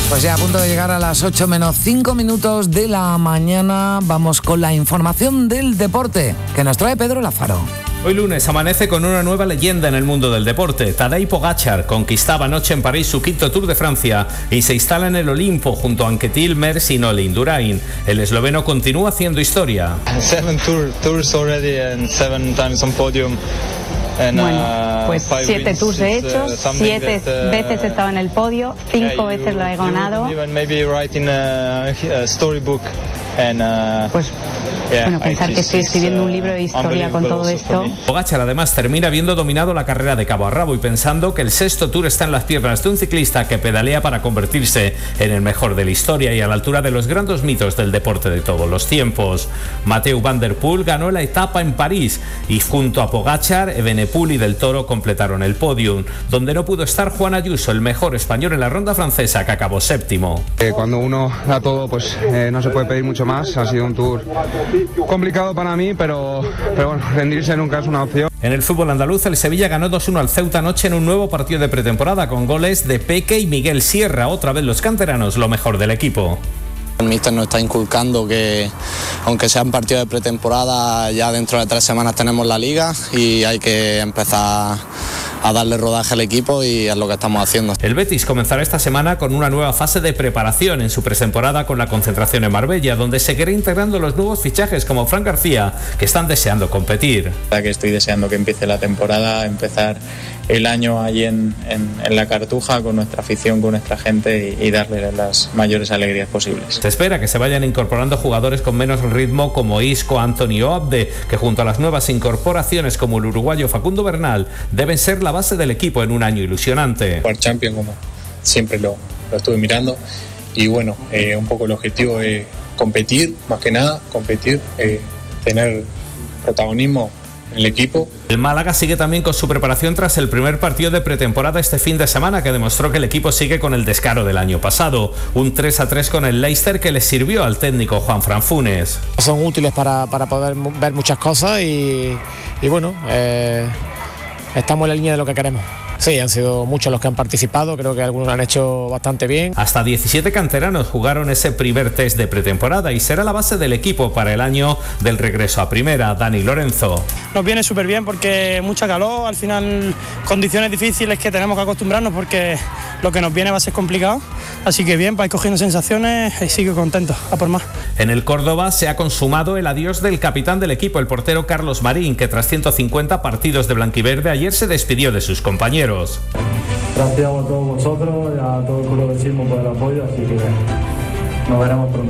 Pues ya a punto de llegar a las 8 menos 5 minutos de la mañana, vamos con la información del deporte que nos trae Pedro Lázaro. Hoy lunes amanece con una nueva leyenda en el mundo del deporte. Tadej Pogačar conquistaba anoche en París su quinto Tour de Francia y se instala en el Olimpo junto a Anquetil, Merckx y Nole Indurain. El esloveno continúa haciendo historia. 7 tours already and 7 times on podium. Bueno, pues 7 tours he hecho, 7 veces he estado en el podio, 5 veces lo he ganado. Pues bueno, pensar que estoy escribiendo un libro de historia con todo esto. Pogačar además termina habiendo dominado la carrera de cabo a rabo y pensando que el sexto Tour está en las piernas de un ciclista que pedalea para convertirse en el mejor de la historia y a la altura de los grandes mitos del deporte de todos los tiempos. Mathieu van der Poel ganó la etapa en París y junto a Pogačar, Evenepoel y Del Toro completaron el podium, donde no pudo estar Juan Ayuso, el mejor español en la ronda francesa, que acabó séptimo. Cuando uno da todo, pues no se puede pedir mucho más. Ha sido un Tour complicado para mí, pero bueno, rendirse nunca es una opción. En el fútbol andaluz, el Sevilla ganó 2-1 al Ceuta anoche en un nuevo partido de pretemporada con goles de Peque y Miguel Sierra. Otra vez los canteranos, lo mejor del equipo. El míster nos está inculcando que, aunque sea un partido de pretemporada, ya dentro de 3 semanas tenemos la Liga y hay que empezar a darle rodaje al equipo y es lo que estamos haciendo. El Betis comenzará esta semana con una nueva fase de preparación en su pretemporada con la concentración en Marbella, donde seguirá integrando los nuevos fichajes como Fran García, que están deseando competir. Que estoy deseando que empiece la temporada, empezar el año allí en la Cartuja con nuestra afición, con nuestra gente y darle las mayores alegrías posibles. Se espera que se vayan incorporando jugadores con menos ritmo como Isco, Anthony o Abde, que junto a las nuevas incorporaciones como el uruguayo Facundo Bernal deben ser la base del equipo en un año ilusionante. Jugar Champions, como siempre lo estuve mirando, y bueno, un poco el objetivo es competir, más que nada, tener protagonismo en el equipo. El Málaga sigue también con su preparación tras el primer partido de pretemporada este fin de semana, que demostró que el equipo sigue con el descaro del año pasado. Un 3-3 con el Leicester que le sirvió al técnico Juanfran Funes. Son útiles para poder ver muchas cosas y bueno, estamos en la línea de lo que queremos. Sí, han sido muchos los que han participado, creo que algunos lo han hecho bastante bien. Hasta 17 canteranos jugaron ese primer test de pretemporada y será la base del equipo para el año del regreso a primera. Dani Lorenzo. Nos viene súper bien porque mucha calor, al final condiciones difíciles que tenemos que acostumbrarnos porque lo que nos viene va a ser complicado. Así que bien, para ir cogiendo sensaciones y sigo contento, a por más. En el Córdoba se ha consumado el adiós del capitán del equipo, el portero Carlos Marín, que tras 150 partidos de blanquiverde ayer se despidió de sus compañeros. Gracias a todos vosotros y a todo el club de Chismo por el apoyo, así que nos veremos pronto.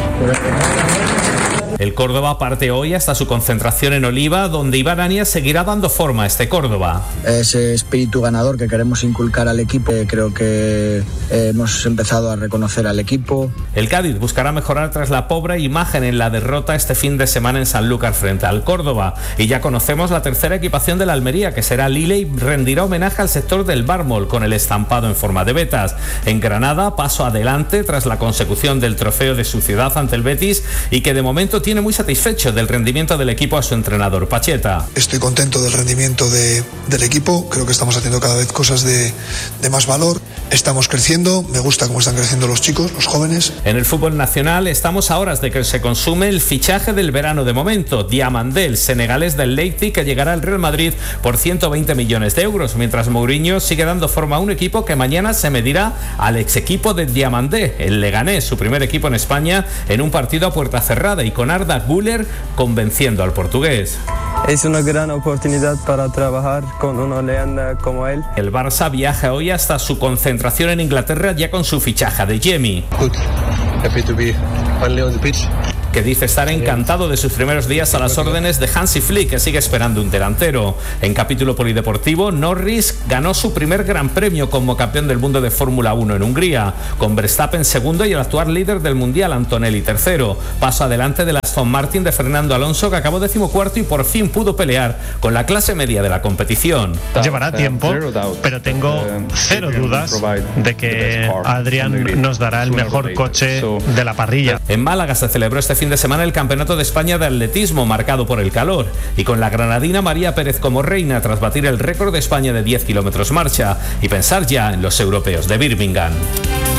El Córdoba parte hoy hasta su concentración en Oliva, donde Iván Anias seguirá dando forma a este Córdoba. Ese espíritu ganador que queremos inculcar al equipo, creo que hemos empezado a reconocer al equipo. El Cádiz buscará mejorar tras la pobre imagen en la derrota este fin de semana en Sanlúcar frente al Córdoba. Y ya conocemos la tercera equipación de la Almería, que será Lille y rendirá homenaje al sector del mármol con el estampado en forma de vetas. En Granada, paso adelante tras la consecución del trofeo de su ciudad ante el Betis y que de momento tiene muy satisfecho del rendimiento del equipo a su entrenador Pacheta. Estoy contento del rendimiento del equipo, creo que estamos haciendo cada vez cosas de más valor, estamos creciendo, me gusta cómo están creciendo los chicos, los jóvenes. En el fútbol nacional estamos a horas de que se consume el fichaje del verano de momento, Diamandé, el senegalés del Leipzig, que llegará al Real Madrid por 120 millones de euros, mientras Mourinho sigue dando forma a un equipo que mañana se medirá al ex equipo de Diamandé, el Leganés, su primer equipo en España, en un partido a puerta cerrada y con Arda Güler convenciendo al portugués. Es una gran oportunidad para trabajar con una leyenda como él. El Barça viaja hoy hasta su concentración en Inglaterra ya con su fichaje de Yemi. Happy to be finally on the pitch. Que dice estar encantado de sus primeros días a las órdenes de Hansi Flick, que sigue esperando un delantero. En capítulo polideportivo, Norris ganó su primer gran premio como campeón del mundo de Fórmula 1 en Hungría, con Verstappen segundo y el actual líder del mundial, Antonelli, tercero. Paso adelante de la Aston Martin de Fernando Alonso, que acabó 14º y por fin pudo pelear con la clase media de la competición. Llevará tiempo, pero tengo cero dudas de que Adrián nos dará el mejor coche de la parrilla. En Málaga se celebró este fin de semana el Campeonato de España de Atletismo, marcado por el calor, y con la granadina María Pérez como reina tras batir el récord de España de 10 kilómetros marcha y pensar ya en los europeos de Birmingham.